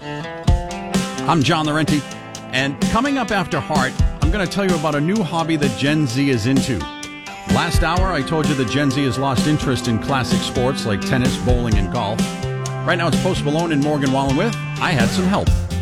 I'm John Laurenti, and coming up after Heart, I'm going to tell you about a new hobby that Gen Z is into. Last hour, I told you that Gen Z has lost interest in classic sports like tennis, bowling, and golf. Right now, it's Post Malone and Morgan Wallen with I Had Some Help.